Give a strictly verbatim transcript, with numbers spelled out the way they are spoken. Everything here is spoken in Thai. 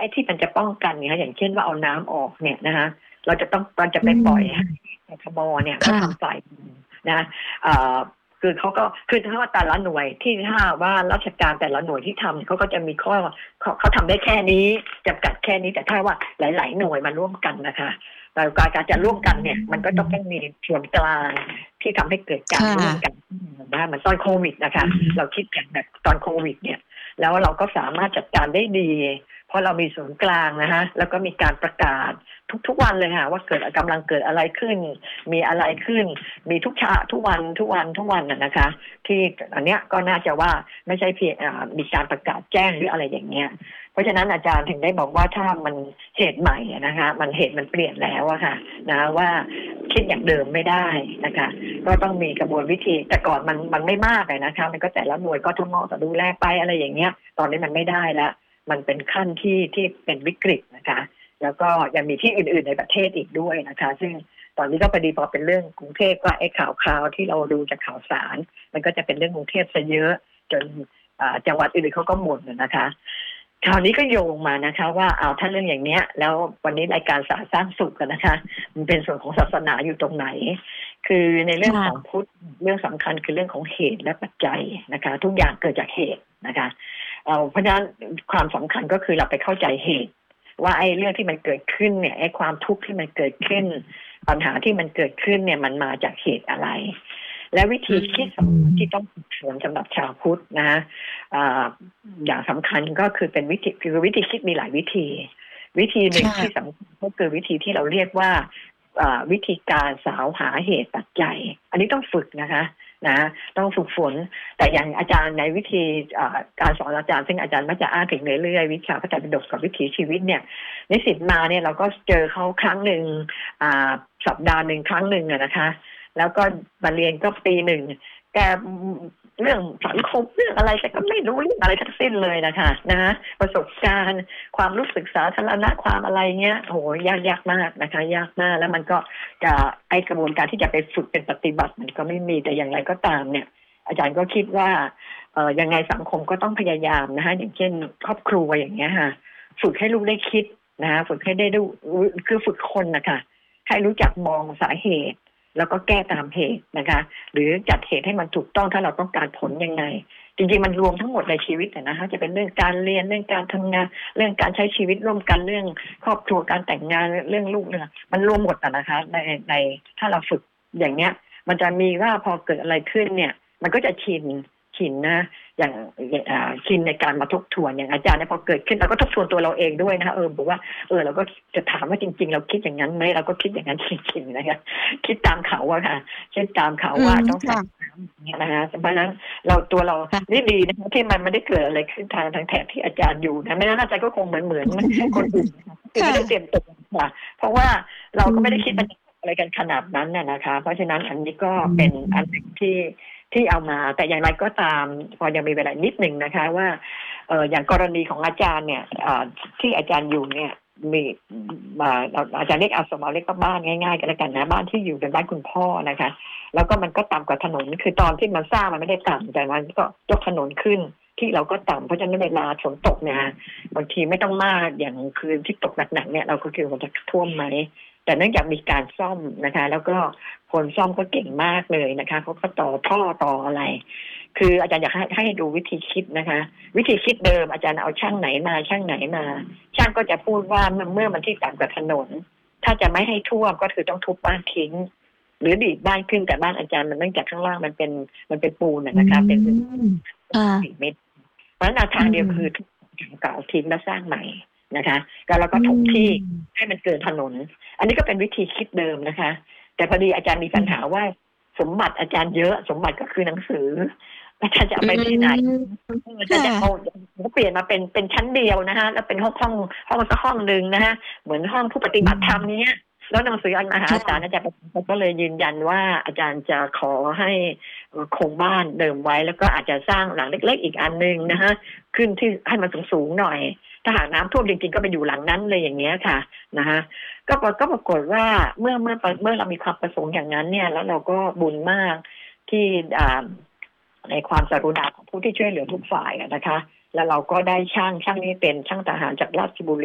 อ้ที่มันจะป้องกันเนี่ยอย่างเช่นว่าเอาน้ำออกเนี่ยนะคะเราจะต้องมันจะไปปล่อยให้กทมเนี่ยเขาทำฝ่ายนะเอ่อคือเขาก็คือถ้าว่าแต่ละหน่วยที่ถ้าว่าราชการแต่ละหน่วยที่ทำเขาก็จะมีข้อเขาเขาทำได้แค่นี้จำกัดแค่นี้แต่ถ้าว่าหลายๆหน่วยมาร่วมกันนะคะแต่การจะร่วมกันเนี่ยมันก็ต้องมีส่วนกลางที่ทำให้เกิดการร่วมกันนะมันตอนโควิดนะคะเราคิดอย่างแบบตอนโควิดเนี่ยแล้วเราก็สามารถจัดการได้ดีเพราะเรามีศูนย์กลางนะฮะแล้วก็มีการประกาศทุกๆวันเลยค่ะว่าเกิดกำลังเกิดอะไรขึ้นมีอะไรขึ้นมีทุกชาทุกวันทุกวันทุกวันน่ะนะคะที่อันเนี้ยก็น่าจะว่าไม่ใช่เพียงมีการประกาศแจ้งหรืออะไรอย่างเงี้ยเพราะฉะนั้นอาจารย์ถึงได้บอกว่าถ้ามันเหตุใหม่นะคะมันเหตุมันเปลี่ยนแล้วอะค่ะนะว่าคิดอย่างเดิมไม่ได้นะคะก็ต้องมีกระบวนวิธีแต่ก่อนมันมันไม่มากเลยนะคะมันก็แต่ละหน่วยก็ทมจะดูแลไปอะไรอย่างเงี้ยตอนนี้มันไม่ได้แล้วมันเป็นขั้นที่ที่เป็นวิกฤตนะคะแล้วก็ยังมีที่อื่นๆในประเทศอีกด้วยนะคะซึ่งตอนนี้ก็พอดีพอเป็นเรื่องกรุงเทพก็ไอ้ข่าวข่าวที่เราดูจากข่าวสารมันก็จะเป็นเรื่องกรุงเทพซะเยอะจนจังหวัดอื่นเขาก็หมดนะคะคราวนี้ก็โยงมานะคะว่าเอาถ้าเรื่องอย่างเนี้ยแล้ววันนี้รายการสาสร้างสุขกันนะคะมันเป็นส่วนของศาสนาอยู่ตรงไหนคือในเรื่องของพุทธเรื่องสำคัญคือเรื่องของเหตุและปัจจัยนะคะทุกอย่างเกิดจากเหตุนะคะเอาเพราะฉะนั้นความสำคัญก็คือเราไปเข้าใจเหตุว่าไอ้เรื่องที่มันเกิดขึ้นเนี่ยไอ้ความทุกข์ที่มันเกิดขึ้นปัญหาที่มันเกิดขึ้นเนี่ยมันมาจากเหตุอะไรและวิธีคิดที่ต้องฝึกฝนสำหรับชาวพุทธนะอ่าอย่างสำคัญก็คือเป็นวิธีคือวิธีคิดมีหลายวิธีวิธีหนึ่งที่สำคัญก็คือวิธีที่เราเรียกว่าวิธีการสาวหาเหตุปัจจัยอันนี้ต้องฝึกนะคะนะต้องฝึกฝนแต่อย่างอาจารย์ในวิธีการสอนอาจารย์ซึ่งอาจารย์มักจะอ้างถึงเรื่อยๆวิชาพระไตรปิฎกกับวิถีชีวิตเนี่ยนิสิตมาเนี่ยเราก็เจอเขาครั้งหนึ่งสัปดาห์หนึ่งครั้งหนึ่งนะคะแล้วก็มาเรียนก็ปีหนึ่งแกเรื่องสังคมเรื่องอะไรแต่ก็ไม่รู้เรื่องอะไรทั้งสิ้นเลยนะคะนะประสบการณ์ความรู้สึกสาธารณะความอะไรเงี้ยโหยากยากมากนะคะยากมากแล้วมันก็จะไอกระบวนการที่จะไปฝึกเป็นปฏิบัติมันก็ไม่มีแต่อย่างไรก็ตามเนี่ยอาจารย์ก็คิดว่าเอ่อยังไงสังคมก็ต้องพยายามนะคะอย่างเช่นครอบครัวอย่างเงี้ยค่ะฝึกให้ลูกได้คิดนะฝึกให้ได้ดูคือฝึกคนนะคะให้รู้จักมองสาเหตุแล้วก็แก้ตามเหตุนะคะหรือจัดเหตุให้มันถูกต้องถ้าเราต้องการผลยังไงจริงๆมันรวมทั้งหมดในชีวิตนะคะจะเป็นเรื่องการเรียนเรื่องการทำงานเรื่องการใช้ชีวิตร่วมกันเรื่องครอบครัวการแต่งงานเรื่องลูกเนี่ยมันรวมหมดนะคะในในถ้าเราฝึกอย่างเนี้ยมันจะมีว่าพอเกิดอะไรขึ้นเนี่ยมันก็จะชินชินนะอย่างชินในการมาทบทวนอย่างอาจารย์เนี่ยพอเกิดขึ้นเราก็ทบทวนตัวเราเองด้วยนะคะเออบอกว่าเออเราก็จะถามว่าจริงๆเราคิดอย่างนั้นไหมเราก็คิดอย่างนั้นจริงๆนะคะคิดตามเขาอะค่ะเช่นตามเขาว่าต้องใส่เนี่ยนะคะเพราะฉะนั้นเราตัวเรานี่ดีนะคะที่มันไม่ได้เกิดอะไรขึ้นทางทางแถบที่อาจารย์อยู่นะไม่งั้นอาจารย์ก็คงเหมือนเหมือนคนอื่นคือไม่ได้เตรียมตัวค่ะเพราะว่าเราก็ไม่ได้คิดมันอะไรกันขนาดนั้นน่ะนะคะเพราะฉะนั้นอันนี้ก็เป็นอันหนึ่งที่ที่เอามาแต่อย่างไรก็ตามพอยังมีเวลานิดหนึ่งนะคะว่าเอออย่างกรณีของอาจารย์เนี่ยที่อาจารย์อยู่เนี่ยมีมาอาจารย์เรียกเอาสมเอาเรียกก็บ้านง่ายๆกันแล้วกันนะบ้านที่อยู่เป็นบ้านคุณพ่อนะคะแล้วก็มันก็ต่ำกว่าถนนคือตอนที่มันสร้างมันไม่ได้ต่ำแต่มันก็ยกถนนขึ้นที่เราก็ต่ำเพราะฉะนั้นเวลาฝนตกเนี่ยบางทีไม่ต้องมากอย่างคืนที่ตกหนักๆเนี่ยเราก็คือมันจะท่วมไหมแต่เนื่องจากมีการซ่อมนะคะแล้วก็คนซ่อมก็เก่งมากเลยนะคะเขาก็ต่อท่อต่ออะไรคืออาจารย์อยากให้ให้ดูวิธีคิดนะคะวิธีคิดเดิมอาจารย์เอาช่างไหนมาช่างไหนมาช่างก็จะพูดว่าเมื่อมันที่ต่ำกว่าถนนถ้าจะไม่ให้ท่วมก็คือต้องทุบบ้านทิ้งหรือดีดบ้านขึ้นแต่บ้านอาจารย์มันเนื่องจากข้างล่างมันเป็นมันเป็นปูนนะคะเป็นสี่เมตรเพราะฉะนั้นทางเดียวคือทุบเก่าทิ้งแล้วสร้างใหม่นะคะแล้วก็ถมที่ให้มันเกินถนนอันนี้ก็เป็นวิธีคิดเดิมนะคะแต่พอดีอาจารย์มีปัญหาว่าสมบัติอาจารย์เยอะสมบัติก็คือหนังสืออาจารย์จะเอาไปที่ไหนอาจารย์จะเอาเปลี่ยนมาเป็นเป็นชั้นเดียวนะคะแล้วเป็นห้องห้องห้องสักห้องนึงนะคะเหมือนห้องผู้ปฏิบัติธรรมนี้แล้วหนังสืออันมหาศาลอาจารย์ก็เลยยืนยันว่าอาจารย์จะขอให้คงบ้านเดิมไว้แล้วก็อาจจะสร้างหลังเล็กๆอีกอันนึงนะคะขึ้นที่ให้มันสูงๆหน่อยถ้าหากน้ำท่วมจริงๆก็ไปอยู่หลังนั้นเลยอย่างเงี้ยค่ะนะคะก็ก็ปรากฏว่าเมื่อเมื่อเมื่อเรามีความประสงค์อย่างนั้นเนี่ยแล้วเราก็บุญมากที่ในความกรุณาของผู้ที่ช่วยเหลือทุกฝ่ายนะคะแล้วเราก็ได้ช่างช่างนี้เป็นช่างทหารจากราชบุรี